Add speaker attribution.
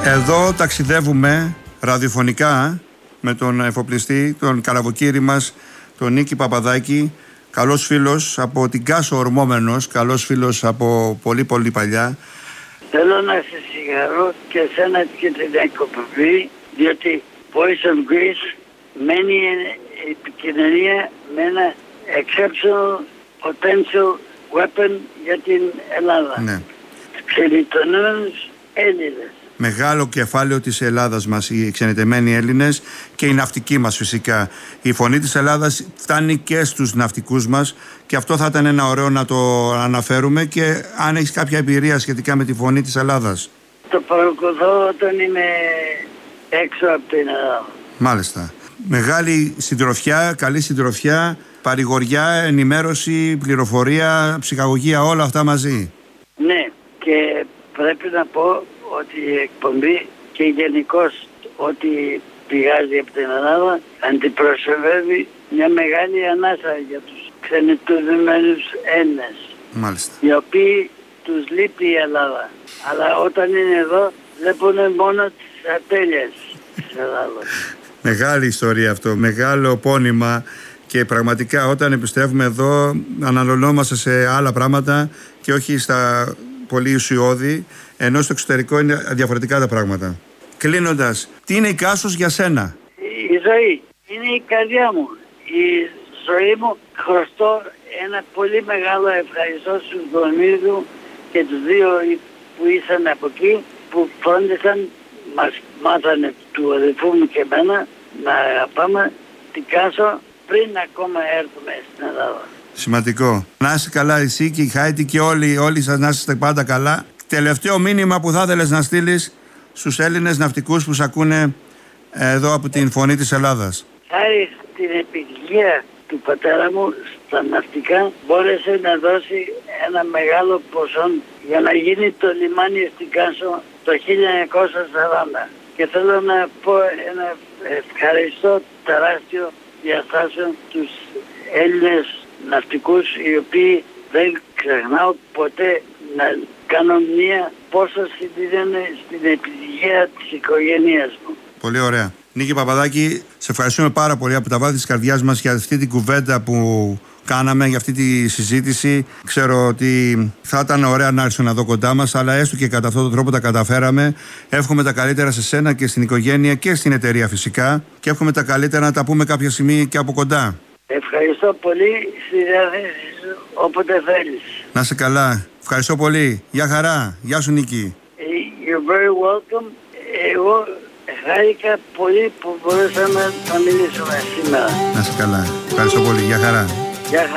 Speaker 1: Εδώ ταξιδεύουμε ραδιοφωνικά με τον εφοπλιστή, τον καραβοκύρη μας, τον Νίκη Παπαδάκη. Καλός φίλος από την Κάσο ορμόμενος, καλός φίλος από πολύ πολύ παλιά.
Speaker 2: Θέλω να σε συγχαρώ και εσένα και την εκπομπή, διότι Voice of Greece μένει επικοινωνία με ένα exceptional potential weapon για την Ελλάδα.
Speaker 1: Ναι.
Speaker 2: Ξενιτωνμένους Έλληνες.
Speaker 1: Μεγάλο κεφάλαιο της Ελλάδας μας, οι ξενιτεμένοι Έλληνες και οι ναυτικοί μας φυσικά. Η φωνή της Ελλάδας φτάνει και στους ναυτικούς μας και αυτό θα ήταν ένα ωραίο να το αναφέρουμε. Και αν έχεις κάποια εμπειρία σχετικά με τη φωνή της Ελλάδας.
Speaker 2: Το παρακολουθώ όταν είμαι έξω από την Ελλάδα.
Speaker 1: Μάλιστα. Μεγάλη συντροφιά, καλή συντροφιά, παρηγοριά, ενημέρωση, πληροφορία, ψυχαγωγία, όλα αυτά μαζί.
Speaker 2: Ναι, και πρέπει να πω ότι η εκπομπή και γενικώς ό,τι πηγάζει από την Ελλάδα αντιπροσωπεύει μια μεγάλη ανάσα για τους ξενιτωνμένους Έλληνες.
Speaker 1: Μάλιστα.
Speaker 2: Οι οποίοι τους λείπει η Ελλάδα. Αλλά όταν είναι εδώ βλέπουν μόνο τις ατέλειες της Ελλάδας.
Speaker 1: Μεγάλη ιστορία αυτό, μεγάλο πόνημα και πραγματικά όταν επιστρέφουμε εδώ αναλωνόμαστε σε άλλα πράγματα και όχι στα πολύ ουσιώδη, ενώ στο εξωτερικό είναι διαφορετικά τα πράγματα. Κλείνοντας, τι είναι η Κάσος για σένα?
Speaker 2: Η ζωή είναι η καρδιά μου. Η ζωή μου χρωστώ ένα πολύ μεγάλο ευχαριστώ στους γονείς μου και τους δύο που ήσαν από εκεί, που φρόντισαν, μας μάθανε του αδελφού μου και εμένα να αγαπάμε την Κάσο πριν ακόμα έρθουμε στην Ελλάδα.
Speaker 1: Σημαντικό. Να είσαι καλά εσύ και η Χάιτι και όλοι σας να είστε πάντα καλά. Τελευταίο μήνυμα που θα ήθελες να στείλεις στους Έλληνες ναυτικούς που σ' ακούνε εδώ από την Φωνή της Ελλάδας.
Speaker 2: Χάρη στην επιτυχία του πατέρα μου στα ναυτικά μπόρεσε να δώσει ένα μεγάλο ποσό για να γίνει το λιμάνι στην Κάσο το 1940. Και θέλω να πω ένα ευχαριστώ τεράστιο διαστάσεων τους Έλληνες ναυτικούς, οι οποίοι δεν ξεχνάω ποτέ να κάνω μία πόσο συντηράνε στην επιτυχία της οικογένειας μου.
Speaker 1: Πολύ ωραία. Νίκη Παπαδάκη, σε ευχαριστούμε πάρα πολύ από τα βάθη της καρδιάς μας για αυτή την κουβέντα που κάναμε, για αυτή τη συζήτηση. Ξέρω ότι θα ήταν ωραία να έρθουν εδώ κοντά μας, αλλά έστω και κατά αυτόν τον τρόπο τα καταφέραμε. Εύχομαι τα καλύτερα σε σένα και στην οικογένεια και στην εταιρεία φυσικά. Και εύχομαι τα καλύτερα να τα πούμε κάποια στιγμή και από κοντά.
Speaker 2: Ευχαριστώ πολύ, στη διάθεση σου όποτε θέλεις.
Speaker 1: Να είσαι καλά. Ευχαριστώ πολύ. Γεια χαρά. Γεια σου Νίκη.
Speaker 2: You're very welcome. Εγώ χάρηκα πολύ που μπορέσαμε να μιλήσουμε σήμερα.
Speaker 1: Να είσαι καλά. Ευχαριστώ πολύ. Γεια χαρά.
Speaker 2: Γεια χαρά.